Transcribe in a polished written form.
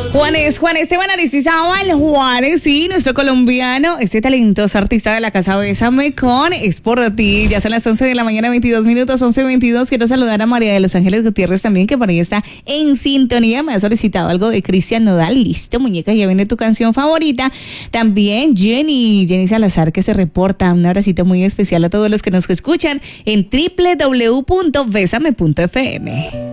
Juan Esteban Aristizábal Juárez, sí, nuestro colombiano, este talentoso artista de la casa Bésame con Es por ti. Ya son las 11 de la mañana, 22 minutos, 11:22. Quiero saludar a María de Los Ángeles Gutiérrez también, que por ahí está en sintonía. Me ha solicitado algo de Cristian Nodal. Listo, muñeca, ya viene tu canción favorita. También Jenny Salazar, que se reporta. Un abracito muy especial a todos los que nos escuchan en www.besame.fm.